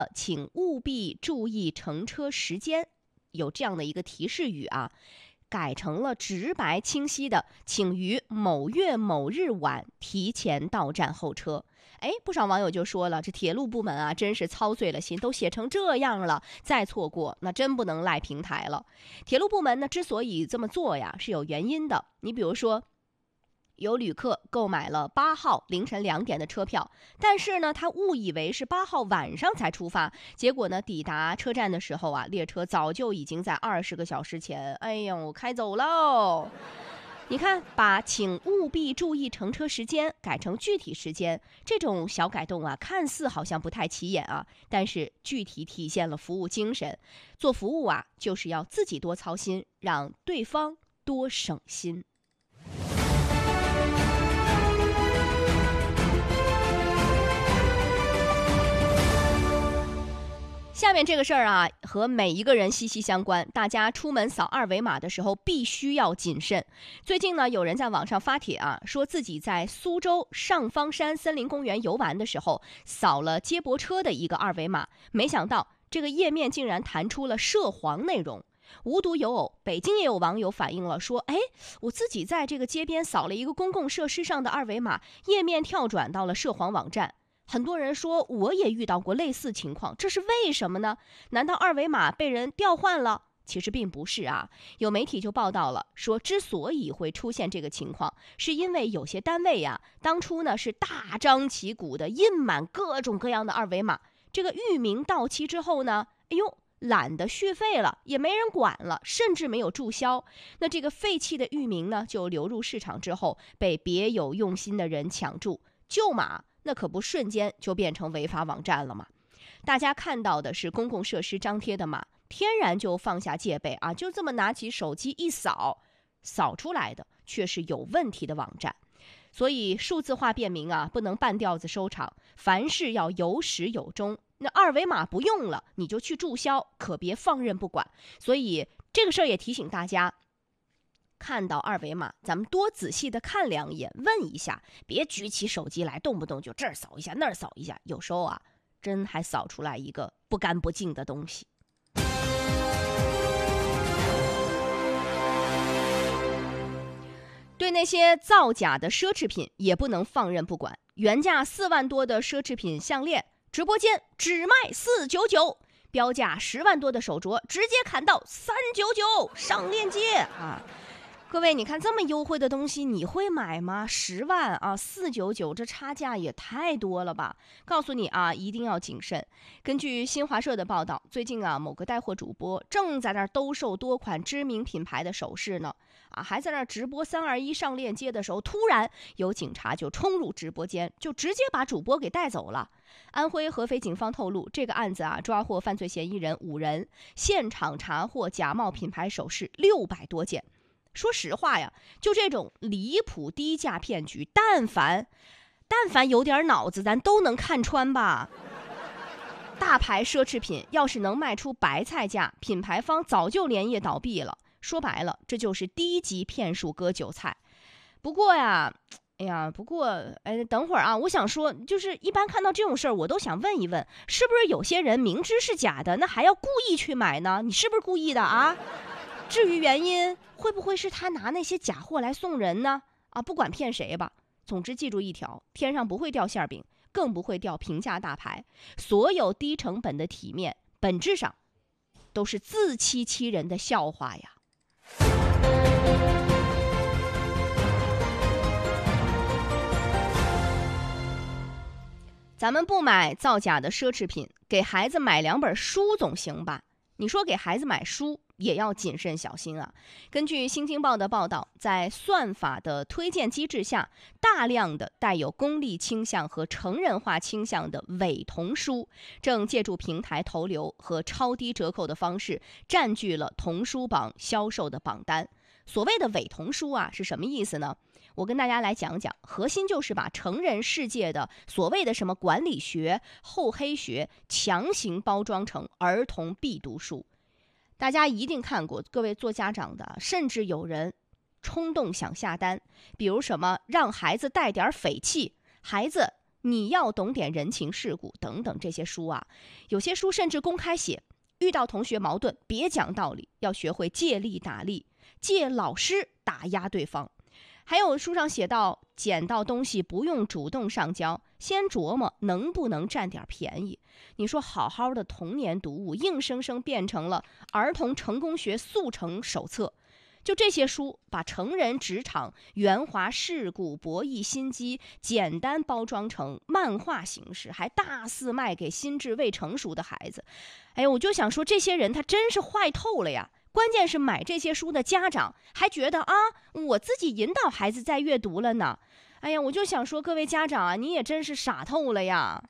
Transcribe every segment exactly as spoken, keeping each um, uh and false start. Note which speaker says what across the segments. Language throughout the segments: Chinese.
Speaker 1: 呃，请务必注意乘车时间，有这样的一个提示语啊，改成了直白清晰的，请于某月某日晚提前到站候车。哎，不少网友就说了，这铁路部门啊，真是操碎了心，都写成这样了，再错过那真不能赖平台了。铁路部门呢，之所以这么做呀，是有原因的。你比如说，有旅客购买了八号凌晨两点的车票，但是呢，他误以为是八号晚上才出发，结果呢，抵达车站的时候啊，列车早就已经在二十个小时前，哎呦，开走喽。你看，把请务必注意乘车时间改成具体时间，这种小改动啊，看似好像不太起眼啊，但是具体体现了服务精神。做服务啊，就是要自己多操心，让对方多省心。下面这个事儿啊，和每一个人息息相关。大家出门扫二维码的时候，必须要谨慎。最近呢，有人在网上发帖啊，说自己在苏州上方山森林公园游玩的时候，扫了接驳车的一个二维码，没想到这个页面竟然弹出了涉黄内容。无独有偶，北京也有网友反映了，说：“哎，我自己在这个街边扫了一个公共设施上的二维码，页面跳转到了涉黄网站。”很多人说，我也遇到过类似情况，这是为什么呢？难道二维码被人调换了？其实并不是啊。有媒体就报道了，说之所以会出现这个情况，是因为有些单位呀、啊，当初呢是大张旗鼓的印满各种各样的二维码，这个域名到期之后呢，哎呦，懒得续费了，也没人管了，甚至没有注销。那这个废弃的域名呢，就流入市场之后，被别有用心的人抢注，旧码那可不瞬间就变成违法网站了吗？大家看到的是公共设施张贴的码，天然就放下戒备啊，就这么拿起手机一扫，扫出来的却是有问题的网站。所以数字化便民啊，不能半吊子收场，凡事要有始有终。那二维码不用了，你就去注销，可别放任不管。所以这个事儿也提醒大家，看到二维码，咱们多仔细的看两眼，问一下，别举起手机来，动不动就这儿扫一下那儿扫一下，有时候啊，真还扫出来一个不干不净的东西。对那些造假的奢侈品也不能放任不管，原价四万多的奢侈品项链，直播间只卖四九九，标价十万多的手镯直接砍到三九九，上链接啊！各位，你看这么优惠的东西，你会买吗？十万啊，四九九，这差价也太多了吧！告诉你啊，一定要谨慎。根据新华社的报道，最近啊，某个带货主播正在那儿兜售多款知名品牌的首饰呢，啊，还在那儿直播三二一上链接的时候，突然有警察就冲入直播间，就直接把主播给带走了。安徽合肥警方透露，这个案子啊，抓获犯罪嫌疑人五人，现场查获假冒品牌首饰六百多件。说实话呀，就这种离谱低价骗局，但凡但凡有点脑子，咱都能看穿吧。大牌奢侈品要是能卖出白菜价，品牌方早就连夜倒闭了。说白了，这就是低级骗术割韭菜。不过呀，哎呀，不过哎，等会儿啊，我想说，就是一般看到这种事儿，我都想问一问，是不是有些人明知是假的，那还要故意去买呢？你是不是故意的啊？至于原因，会不会是他拿那些假货来送人呢？啊，不管骗谁吧，总之记住一条，天上不会掉馅饼，更不会掉平价大牌。所有低成本的体面，本质上都是自欺欺人的笑话呀。咱们不买造假的奢侈品，给孩子买两本书总行吧？你说给孩子买书也要谨慎小心啊。根据新京报的报道，在算法的推荐机制下，大量的带有功利倾向和成人化倾向的伪童书正借助平台投流和超低折扣的方式占据了童书榜销售的榜单。所谓的伪童书啊，是什么意思呢？我跟大家来讲讲，核心就是把成人世界的所谓的什么管理学、厚黑学强行包装成儿童必读书。大家一定看过，各位做家长的，甚至有人冲动想下单，比如什么让孩子带点匪气，孩子你要懂点人情世故等等这些书啊，有些书甚至公开写，遇到同学矛盾别讲道理，要学会借力打力，借老师打压对方。还有书上写到，捡到东西不用主动上交，先琢磨能不能占点便宜。你说好好的童年读物，硬生生变成了儿童成功学速成手册。就这些书把成人职场圆滑世故博弈心机简单包装成漫画形式，还大肆卖给心智未成熟的孩子。哎呀，我就想说这些人他真是坏透了呀。关键是买这些书的家长还觉得啊，我自己引导孩子在阅读了呢。哎呀，我就想说各位家长啊，你也真是傻透了呀。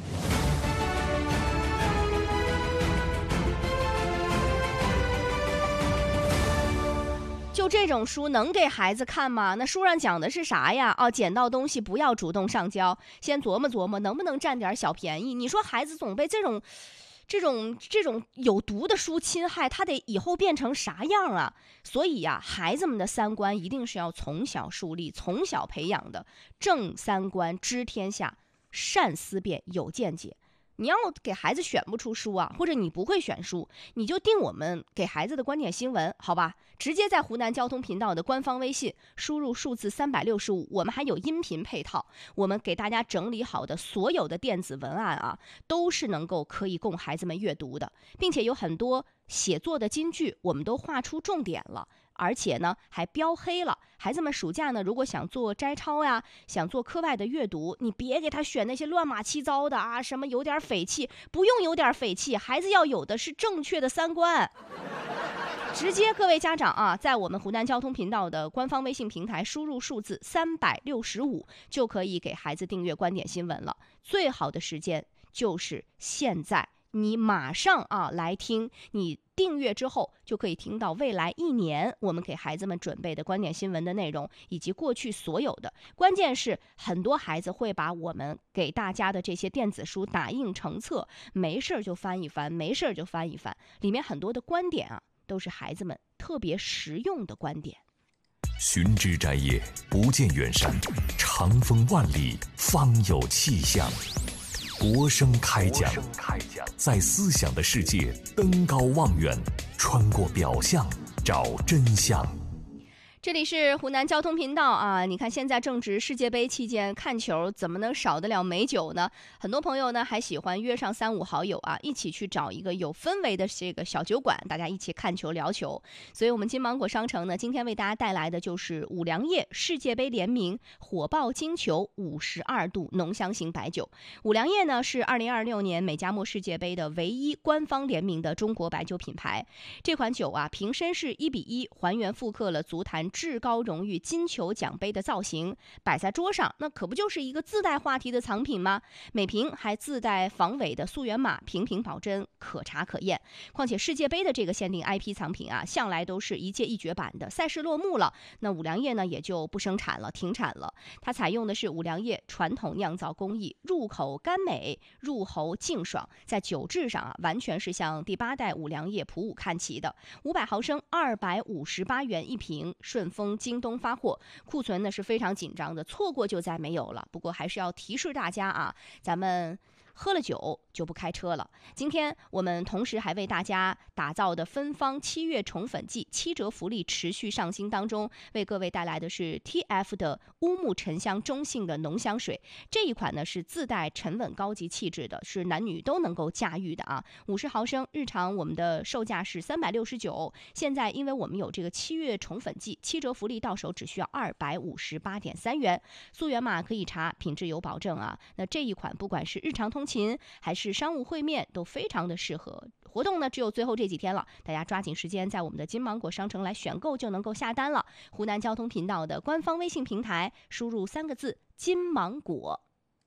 Speaker 1: 就这种书能给孩子看吗？那书上讲的是啥呀？哦，捡到东西不要主动上交，先琢磨琢磨能不能占点小便宜。你说孩子总被这种这种这种有毒的书侵害，他得以后变成啥样啊？所以呀、啊，孩子们的三观一定是要从小树立，从小培养的。正三观，知天下，善思辨，有见解。你要给孩子选不出书啊，或者你不会选书，你就定我们给孩子的观点新闻，好吧？直接在湖南交通频道的官方微信输入数字三百六十五，我们还有音频配套，我们给大家整理好的所有的电子文案啊，都是能够可以供孩子们阅读的，并且有很多写作的金句，我们都画出重点了。而且呢还标黑了，孩子们暑假呢如果想做摘抄呀，想做课外的阅读，你别给他选那些乱码七糟的啊，什么有点匪气，不用有点匪气，孩子要有的是正确的三观。直接各位家长啊，在我们湖南交通频道的官方微信平台输入数字三百六十五，就可以给孩子订阅观点新闻了。最好的时间就是现在，你马上啊来听，你订阅之后就可以听到未来一年我们给孩子们准备的观点新闻的内容，以及过去所有的。关键是很多孩子会把我们给大家的这些电子书打印成册，没事就翻一翻，没事就翻一翻，里面很多的观点啊都是孩子们特别实用的观点。
Speaker 2: 寻枝摘叶，不见远山，长风万里，方有气象。国声开讲，在思想的世界登高望远，穿过表象找真相。
Speaker 1: 这里是湖南交通频道啊！你看现在正值世界杯期间，看球怎么能少得了美酒呢？很多朋友呢还喜欢约上三五好友啊，一起去找一个有氛围的这个小酒馆，大家一起看球聊球。所以我们金芒果商城呢，今天为大家带来的就是五粮液世界杯联名火爆金球五十二度浓香型白酒。五粮液呢是二零二六年美加墨世界杯的唯一官方联名的中国白酒品牌。这款酒啊，瓶身是一比一还原复刻了足坛至高荣誉金球奖杯的造型，摆在桌上，那可不就是一个自带话题的藏品吗？每瓶还自带防伪的溯源码，瓶瓶保真，可查可验。况且世界杯的这个限定 I P 藏品啊，向来都是一届一绝版的。赛事落幕了，那五粮液呢也就不生产了，停产了。它采用的是五粮液传统酿造工艺，入口甘美，入喉净爽，在酒质上啊，完全是向第八代五粮液普五看齐的。五百毫升，二百五十八元一瓶，顺丰、京东发货，库存呢是非常紧张的，错过就再没有了。不过还是要提示大家啊，咱们喝了酒就不开车了。今天我们同时还为大家打造的芬芳七月宠粉季七折福利持续上新当中，为各位带来的是 T F 的乌木沉香中性的浓香水。这一款呢是自带沉稳高级气质的，是男女都能够驾驭的啊。五十毫升，日常我们的售价是三百六十九，现在因为我们有这个七月宠粉季七折福利，到手只需要二百五十八点三元。溯源码可以查，品质有保证啊。那这一款不管是日常通勤还是商务会面都非常的适合。活动呢只有最后这几天了，大家抓紧时间在我们的金芒果商城来选购就能够下单了。湖南交通频道的官方微信平台输入三个字金芒果。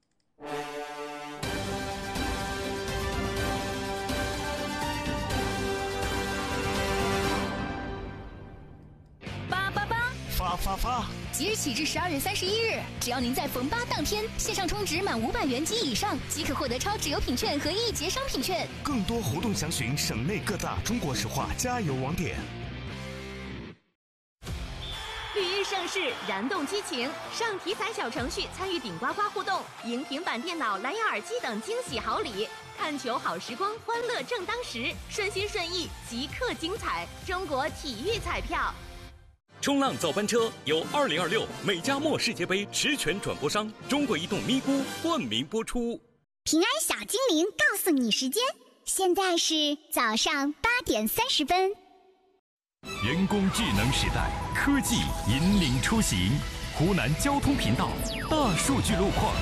Speaker 3: 八八八
Speaker 4: 发发发！
Speaker 3: 即日起至十二月三十一日，只要您在逢八当天线上充值满五百元及以上，即可获得超值优品券和一节商品券。
Speaker 4: 更多活动详询省内各大中国石化加油网点。
Speaker 5: 旅上上市，燃动激情，上体彩小程序参与顶呱呱互动，赢平板电脑、蓝牙耳机等惊喜好礼。看球好时光，欢乐正当时，顺心顺意，即刻精彩。中国体育彩票。
Speaker 4: 冲浪早班车由二零二六美加墨世界杯实权转播商中国移动咪咕冠名播出。
Speaker 6: 平安小精灵告诉你时间，现在是早上八点三十分。
Speaker 2: 人工智能时代，科技引领出行。湖南交通频道大数据路况，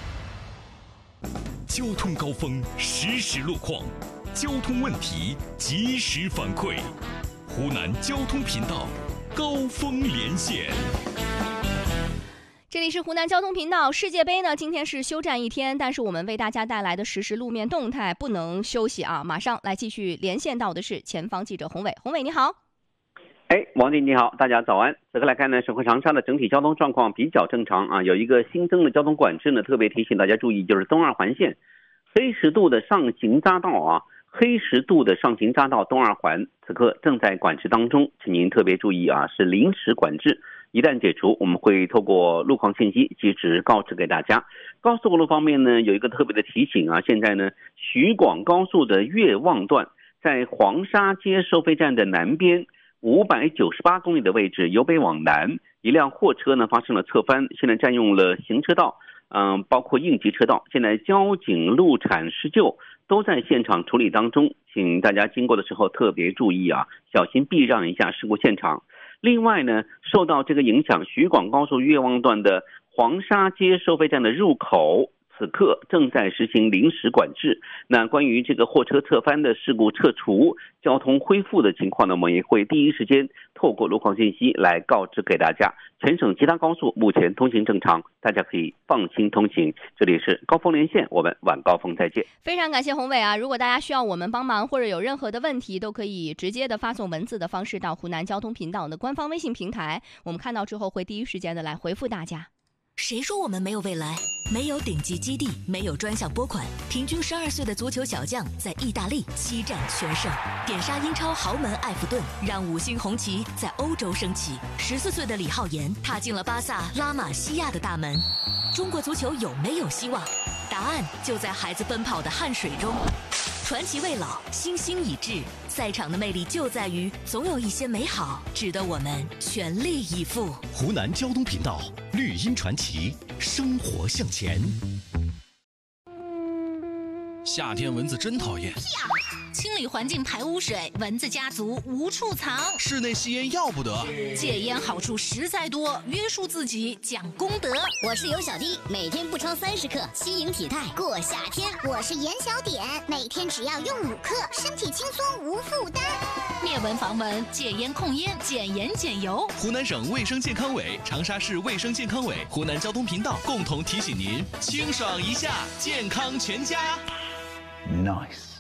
Speaker 2: 交通高峰实时路况，交通问题及时反馈。湖南交通频道高峰连线。
Speaker 1: 这里是湖南交通频道。世界杯呢，今天是休战一天，但是我们为大家带来的实时路面动态不能休息啊！马上来继续连线到的是前方记者洪伟，洪伟你好。
Speaker 7: 哎，王姐你好，大家早安。此刻来看呢，省会长沙的整体交通状况比较正常啊，有一个新增的交通管制呢，特别提醒大家注意，就是东二环线黑石渡的上行匝道啊，黑石渡的上行匝道东二环此刻正在管制当中，请您特别注意啊，是临时管制。一旦解除，我们会透过路况信息及时告知给大家。高速公路方面呢，有一个特别的提醒啊，现在呢，徐广高速的越望段在黄沙街收费站的南边五百九十八公里的位置，由北往南，一辆货车呢发生了侧翻，现在占用了行车道，嗯，包括应急车道。现在交警、路产、施救都在现场处理当中，请大家经过的时候特别注意啊，小心避让一下事故现场。另外呢，受到这个影响，徐广高速越望段的黄沙街收费站的入口此刻正在实行临时管制。那关于这个货车侧翻的事故撤除、交通恢复的情况呢，我们也会第一时间透过路况信息来告知给大家。全省其他高速目前通行正常，大家可以放心通行。这里是高峰连线，我们晚高峰再见。
Speaker 1: 非常感谢洪伟啊！如果大家需要我们帮忙或者有任何的问题，都可以直接的发送文字的方式到湖南交通频道的官方微信平台，我们看到之后会第一时间的来回复大家。
Speaker 8: 谁说我们没有未来？没有顶级基地，没有专项拨款，平均十二岁的足球小将在意大利七战全胜，点杀英超豪门埃弗顿，让五星红旗在欧洲升起。十四岁的李浩言踏进了巴萨拉玛西亚的大门。中国足球有没有希望？答案就在孩子奔跑的汗水中。传奇未老，星星已至。赛场的魅力就在于，总有一些美好值得我们全力以赴。
Speaker 2: 湖南交通频道绿茵传奇，生活向前。
Speaker 9: 夏天蚊子真讨厌，
Speaker 3: 清理环境排污水，蚊子家族无处藏。
Speaker 9: 室内吸烟要不得，
Speaker 3: 戒烟好处实在多，约束自己讲功德。
Speaker 6: 我是尤小弟，每天不超三十克，吸引体态过夏天。我是严小点，每天只要用五克，身体轻松无负担。
Speaker 3: 灭蚊防蚊，戒烟控烟，减盐减油。
Speaker 9: 湖南省卫生健康委、长沙市卫生健康委、湖南交通频道共同提醒您：清爽一下，健康全家。
Speaker 10: Nice。